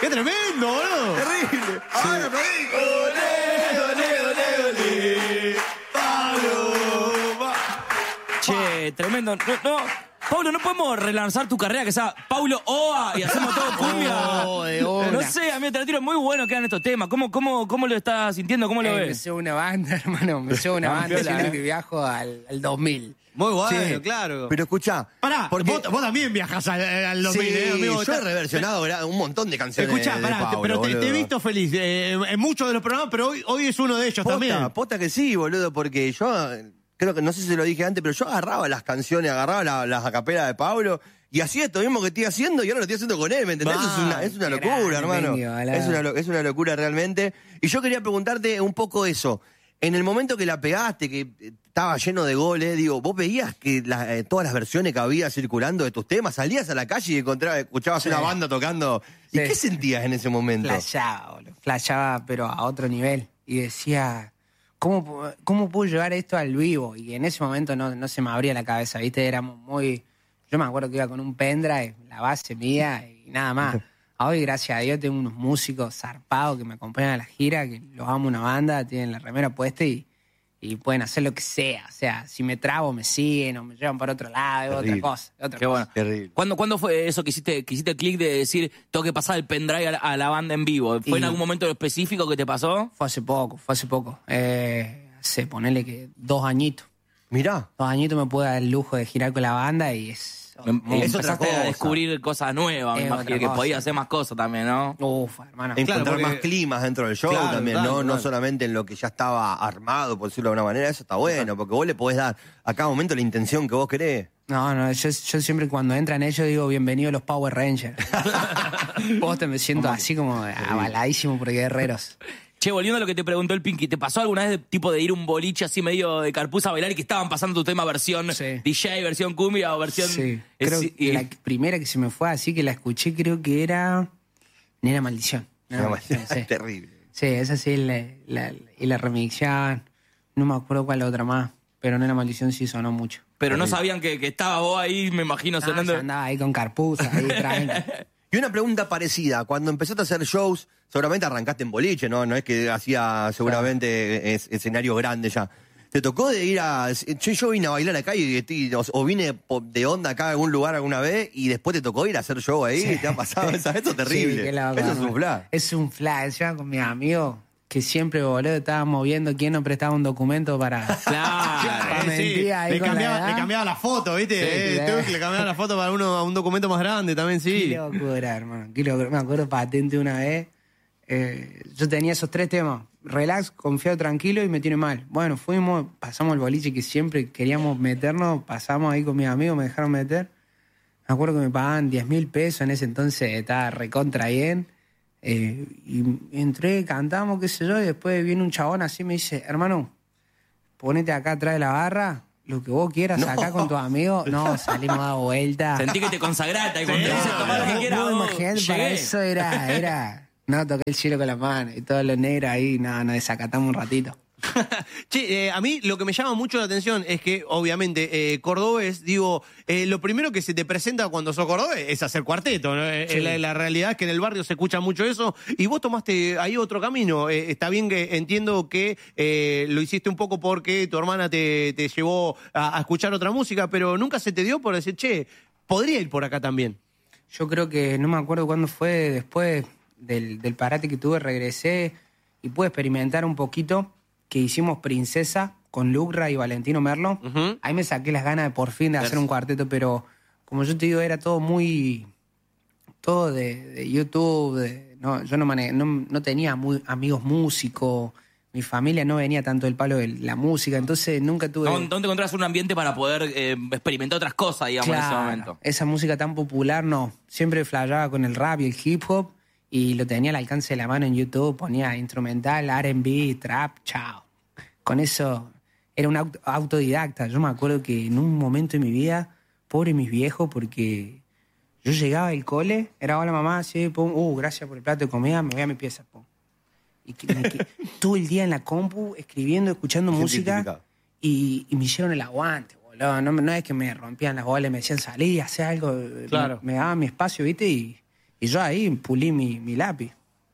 ¡Qué tremendo, boludo! Terrible. Ahora me dijo. Che, tremendo. No, Paulo, ¿no podemos relanzar tu carrera que sea Paulo Oa y hacemos todo cumbia? No sé, a mí te tiro muy bueno quedan estos temas. ¿Cómo lo estás sintiendo? ¿Cómo lo ves? Me llevo una banda, hermano. Me llevo una banda siempre que viajo al 2000. Muy bueno, Sí, claro. Pero escuchá. Pará, porque vos también viajás al 2000, sí, amigo. yo he reversionado un montón de canciones. Escuchá, de pará, Paulo, pero te he boludo. visto feliz en muchos de los programas, pero hoy es uno de ellos también. Posta que sí, boludo, porque yo creo que, no sé si se lo dije antes, pero yo agarraba las canciones, agarraba las acapelas de Pablo y hacía esto mismo que estoy haciendo y ahora lo estoy haciendo con él, ¿me entendés? Es una locura, hermano. Es una locura realmente. Y yo quería preguntarte un poco eso. En el momento que la pegaste, que estaba lleno de goles, digo, ¿vos veías que todas las versiones que había circulando de tus temas, salías a la calle y escuchabas una banda tocando? ¿Y qué sentías en ese momento? Flashaba, boludo. Flashaba, pero a otro nivel. Y decía, ¿cómo puedo llevar esto al vivo? Y en ese momento no se me abría la cabeza, ¿viste? Éramos muy... Yo me acuerdo que iba con un pendrive, la base mía y nada más. Hoy, gracias a Dios, tengo unos músicos zarpados que me acompañan a la gira, que los amo una banda, tienen la remera puesta y pueden hacer lo que sea. O sea, si me trabo, me siguen o me llevan para otro lado, es otra cosa. Qué bueno. Terrible. ¿Cuándo fue eso que hiciste clic de decir, tengo que pasar el pendrive a la banda en vivo? ¿Fue en algún momento específico que te pasó? Fue hace poco. Ponele que 2 añitos. Mirá. 2 añitos me pude dar el lujo de girar con la banda y es Empezaste a descubrir cosas nuevas, me Es imagino, otra que cosa. podía hacer más cosas también, ¿no? Uf, hermano. Encontrar Claro, porque- más climas dentro del show Claro, también, claro, no claro. solamente en lo que ya estaba armado, por decirlo de alguna manera, eso está bueno, porque vos le podés dar a cada momento la intención que vos querés. No, yo siempre cuando entran ellos digo, bienvenidos los Power Rangers. Posta, me siento así como avaladísimo por guerreros. Che, volviendo a lo que te preguntó el Pinky, ¿te pasó alguna vez de ir a un boliche así medio de carpuza a bailar y que estaban pasando tu tema versión Sí. DJ, versión cumbia o versión... Sí, creo que la primera que se me fue así, que la escuché, creo que era Nena Maldición. Nena Maldición, sí. Terrible. Sí, esa sí, y la remixaban. No me acuerdo cuál otra más, pero Nena Maldición sí sonó mucho. Pero no sabían que estaba vos ahí, me imagino, No, sonando... yo andaba ahí con carpuza, ahí tranqui. Y una pregunta parecida, cuando empezaste a hacer shows, seguramente arrancaste en boliche, ¿no? No es que hacía seguramente escenario grande ya. ¿Te tocó de ir a... Che, yo vine a bailar acá o vine de onda acá a algún lugar alguna vez y después te tocó ir a hacer show ahí? Sí. ¿Te ha pasado? Eso es terrible. Sí, qué loco, Eso es un hermano. flash. Es un flash. Yo con mis amigos, que siempre, boludo, estábamos viendo quién nos prestaba un documento para... Claro. mentir ahí le con la edad. cambiaba la foto, ¿viste? Sí, claro. Tú, le cambiaba la foto para un documento más grande también, sí. Qué locura, hermano. Qué locura. Me acuerdo patente una vez. Yo tenía esos 3 temas. Relax, confiado, tranquilo y me tiene mal. Bueno, pasamos el boliche que siempre queríamos meternos. Pasamos ahí con mis amigos, me dejaron meter. Me acuerdo que me pagaban 10.000 pesos en ese entonces. Estaba recontra bien. Y entré, cantamos, qué sé yo. Y después viene un chabón así y me dice, hermano, ponete acá atrás de la barra. Lo que vos quieras, acá con tus amigos. No, salimos a dar vuelta. Sentí que te consagraste y cuando te dicen tomar lo que quieras, No, vos, imagínate, para llegué. eso era... No, toqué el cielo con la mano y todos los negros ahí, nos desacatamos un ratito. Che, a mí lo que me llama mucho la atención es que, obviamente, cordobés, digo, lo primero que se te presenta cuando sos cordobés es hacer cuarteto, ¿no? Sí. La realidad es que en el barrio se escucha mucho eso y vos tomaste ahí otro camino. Está bien que entiendo que lo hiciste un poco porque tu hermana te llevó a escuchar otra música, pero nunca se te dio por decir, che, podría ir por acá también. Yo creo que, no me acuerdo cuándo fue, después del parate que tuve, regresé y pude experimentar un poquito, que hicimos Princesa con Lucra y Valentino Merlo. Ujú. Ahí me saqué las ganas de por fin de hacer un cuarteto, pero como yo te digo, era todo todo de YouTube, yo no tenía amigos músicos, mi familia no venía tanto del palo de la música, entonces nunca tuve... ¿Dónde encontrás un ambiente para poder experimentar otras cosas, digamos, en ese momento? Esa música tan popular no. Siempre flasheaba con el rap y el hip hop y lo tenía al alcance de la mano en YouTube. Ponía instrumental, R&B, trap, chao. Con eso era un autodidacta. Yo me acuerdo que en un momento de mi vida, pobre mis viejos, porque yo llegaba del cole, era hola mamá, sí, pum, gracias por el plato de comida, me voy a mi pieza, pum. Y todo el día en la compu, escribiendo, escuchando música y me hicieron el aguante, boludo. No es que me rompían las bolas y me decían, salí, hacé algo. Claro. Me daban mi espacio, ¿viste? Y Y yo ahí pulí mi lápiz.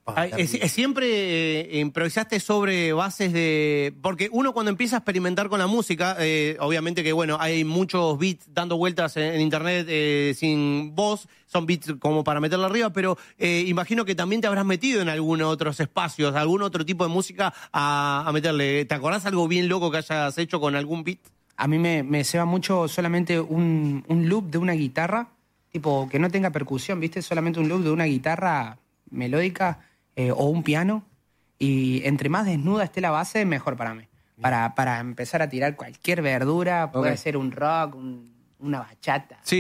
Siempre improvisaste sobre bases de... Porque uno cuando empieza a experimentar con la música, obviamente que, bueno, hay muchos beats dando vueltas en internet sin voz, son beats como para meterla arriba, pero imagino que también te habrás metido en algunos otros espacios, algún otro tipo de música a meterle. ¿Te acordás algo bien loco que hayas hecho con algún beat? A mí me ceba mucho solamente un loop de una guitarra, tipo que no tenga percusión, ¿viste? Solamente un loop de una guitarra melódica o un piano. Y entre más desnuda esté la base, mejor para mí. Para empezar a tirar cualquier verdura, puede ser un rock, una bachata. Sí.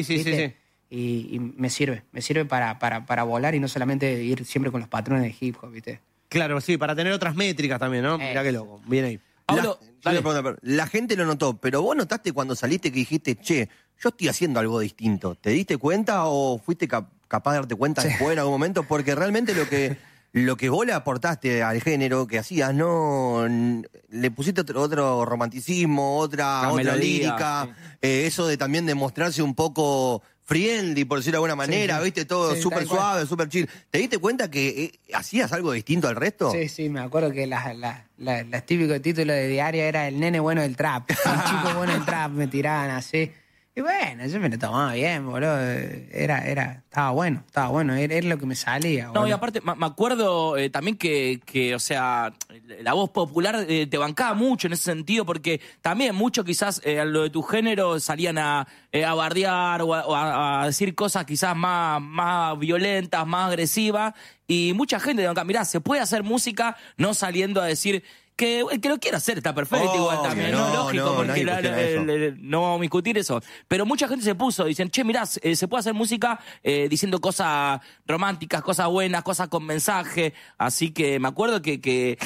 Y me sirve para volar y no solamente ir siempre con los patrones de hip hop, ¿viste? Claro, sí, para tener otras métricas también, ¿no? Mirá qué loco. Bien ahí. Pablo, la gente lo notó, pero vos notaste cuando saliste que dijiste, che, yo estoy haciendo algo distinto. ¿Te diste cuenta o fuiste capaz de darte cuenta después en algún momento? Porque realmente lo que vos le aportaste al género que hacías, no le pusiste otro romanticismo, otra melodía, lírica, eso de también de mostrarse un poco friendly, por decirlo de alguna manera, ¿viste? Todo súper suave, súper chill. ¿Te diste cuenta que hacías algo distinto al resto? Sí, me acuerdo que las típicos títulos de diario era el nene bueno del trap, el chico bueno del trap, me tiraban así. Y bueno, yo me lo tomaba bien, boludo. Estaba bueno, era lo que me salía. No, y aparte, me acuerdo también que, o sea, la voz popular te bancaba mucho en ese sentido, porque también mucho quizás lo de tu género salían a bardear o a decir cosas quizás más violentas, más agresivas, y mucha gente de acá, mirá, se puede hacer música no saliendo a decir... Que el que lo quiera hacer está perfecto, igual también, ¿no? Lógico, porque no vamos a discutir eso. Pero mucha gente se puso, dicen, che, mirá, se puede hacer música diciendo cosas románticas, cosas buenas, cosas con mensaje. Así que me acuerdo que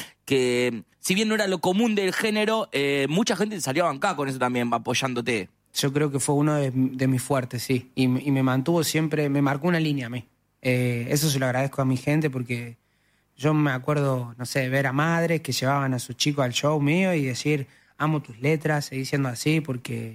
si bien no era lo común del género, mucha gente salió a bancar con eso también, apoyándote. Yo creo que fue uno de mis fuertes, sí. Y me mantuvo siempre, me marcó una línea a mí. Eso se lo agradezco a mi gente porque... Yo me acuerdo, no sé, ver a madres que llevaban a sus chicos al show mío y decir, amo tus letras, seguí siendo así, porque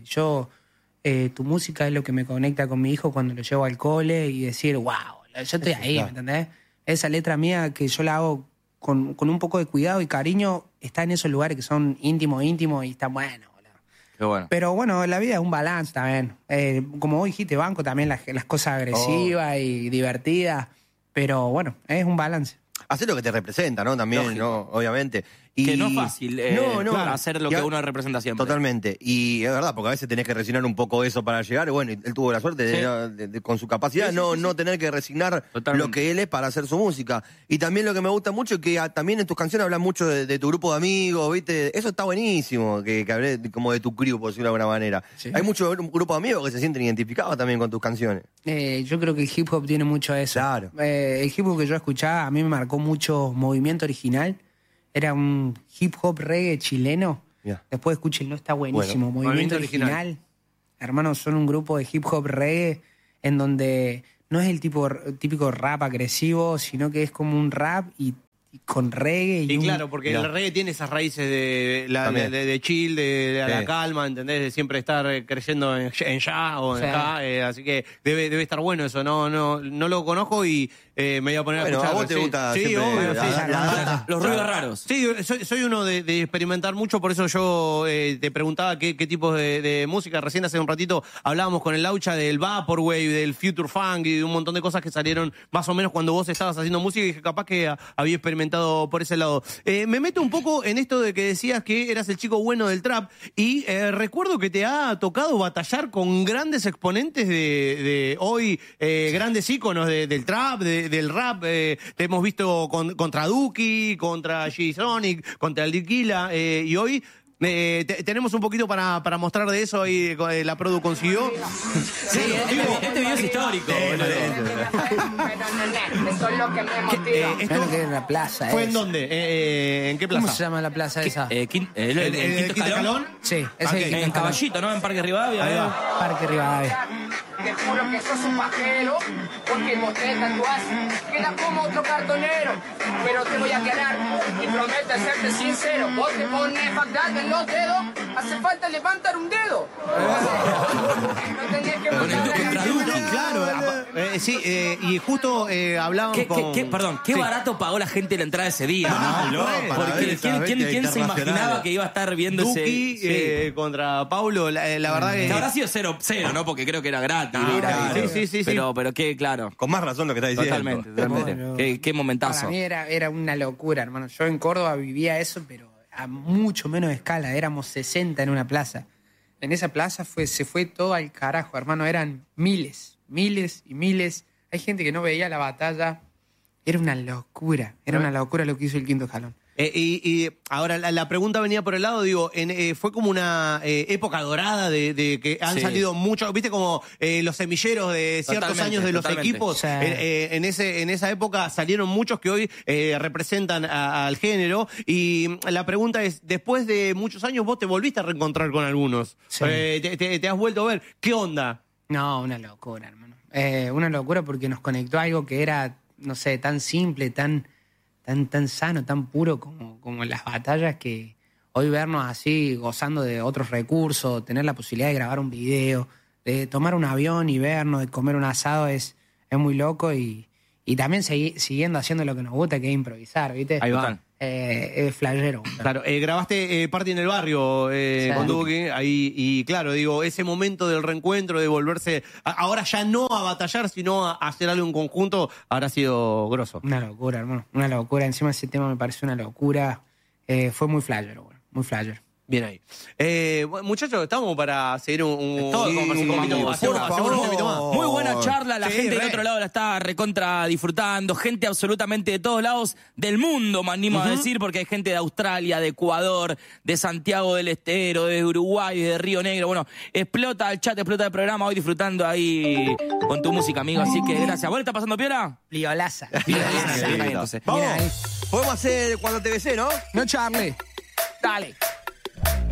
tu música es lo que me conecta con mi hijo cuando lo llevo al cole y decir, wow, yo estoy ahí, ¿me entendés? Esa letra mía que yo la hago con un poco de cuidado y cariño está en esos lugares que son íntimos y está bueno. Qué bueno. Pero bueno, la vida es un balance también. Como vos dijiste, banco también las cosas agresivas y divertidas, pero bueno, es un balance. Hacer lo que te representa, ¿no? También, ¿no? Obviamente. Y... Que no es fácil hacer lo que uno representa siempre. Totalmente. Y es verdad, porque a veces tenés que resignar un poco eso para llegar. Y bueno, él tuvo la suerte de con su capacidad no tener que resignar lo que él es para hacer su música. Y también lo que me gusta mucho es que también en tus canciones hablan mucho de tu grupo de amigos, ¿viste? Eso está buenísimo, que hablé como de tu crew, por decirlo de alguna manera. Sí. Hay mucho grupo de amigos que se sienten identificados también con tus canciones. Yo creo que el hip hop tiene mucho eso. Claro. El hip hop que yo escuchaba a mí me marcó mucho Movimiento Original. Era un hip hop reggae chileno. Yeah. Después escúchenlo, está buenísimo. Bueno, Movimiento Original. Hermanos, son un grupo de hip hop reggae en donde no es el típico rap agresivo, sino que es como un rap y con reggae. Y claro, porque el reggae tiene esas raíces de chill, de la calma, ¿entendés? De siempre estar creyendo en ya o en acá. Así que debe estar bueno eso. No lo conozco y me voy a poner a escuchar. ¿A vos te gusta? Sí, obvio, los ruidos raros. Sí, soy uno de experimentar mucho, por eso yo te preguntaba qué tipos de música. Recién hace un ratito hablábamos con el Laucha del Vaporwave, del Future Funk y de un montón de cosas que salieron más o menos cuando vos estabas haciendo música y dije, capaz que había experimentado por ese lado. Me meto un poco en esto de que decías que eras el chico bueno del trap y recuerdo que te ha tocado batallar con grandes exponentes de hoy, grandes íconos del trap, del rap. Te hemos visto contra Duki, contra G-Sonic, contra el Diquila y hoy... tenemos un poquito para mostrar de eso ahí la produ consiguió. Sí, este video es histórico. Esto es lo que me motiva. Esto es en la plaza. ¿Fue en dónde? ¿En qué plaza? ¿Cómo se llama la plaza esa? ¿El Quinto Escalón? Sí, en Caballito, ¿no? En Parque Rivadavia. Parque Rivadavia. Te juro que sos un pajero, porque mostré tatuajes, queda como otro cartonero. Pero te voy a aclarar y prometo serte sincero. Vos te pones Bagdad en los dedos, hace falta levantar un dedo. No tenés que con el contra Duki, claro. Sí, y justo hablaban con... Perdón, qué barato pagó la gente la entrada ese día, ¿no? Porque ¿quién se imaginaba que iba a estar viendo Duki, contra Paulo, la verdad que... Habrá sido 0-0, ¿no? Porque creo que era gratis. Sí. Pero qué, claro. Con más razón lo que está diciendo. Totalmente. Bueno, Qué momentazo. Para mí era una locura, hermano. Yo en Córdoba vivía eso, pero a mucho menos escala. Éramos 60 en una plaza. En esa plaza se fue todo al carajo, hermano. Eran miles y miles. Hay gente que no veía la batalla. Era una locura lo que hizo el Quinto Escalón. Y ahora la pregunta venía por el lado, digo, fue como una época dorada de que han salido muchos, viste como los semilleros de ciertos años de los equipos. Sí. En esa época salieron muchos que hoy representan al género. Y la pregunta es, después de muchos años vos te volviste a reencontrar con algunos. Sí. Te has vuelto a ver. ¿Qué onda? No, una locura, hermano. Una locura porque nos conectó a algo que era, no sé, tan simple, tan sano, tan puro como las batallas, que hoy vernos así, gozando de otros recursos, tener la posibilidad de grabar un video, de tomar un avión y vernos, de comer un asado, es muy loco y también siguiendo haciendo lo que nos gusta, que es improvisar, ¿viste? Ahí va. Es flashero. Claro, grabaste Party en el Barrio con Duque, ahí, y claro, digo, ese momento del reencuentro, de volverse, ahora ya no a batallar, sino a hacer algo en conjunto, habrá sido grosso. Una locura, hermano, una locura. Encima ese tema me pareció una locura. Fue muy flashero, bueno, muy flashero. Bien ahí. Muchachos, estamos para seguir un poquito más. Muy buena charla, la Sí, gente del re. otro lado la está recontra disfrutando, gente absolutamente de todos lados del mundo, me animo a decir, porque hay gente de Australia, de Ecuador, de Santiago del Estero, de Uruguay, de Río Negro. Bueno, explota el chat, explota el programa, hoy disfrutando ahí con tu música, amigo, así que gracias. ¿Vos le está pasando piola? Liolaza. Entonces. Vamos. Mira ahí. Podemos hacer cuando te besé, ¿no? No charle. Dale.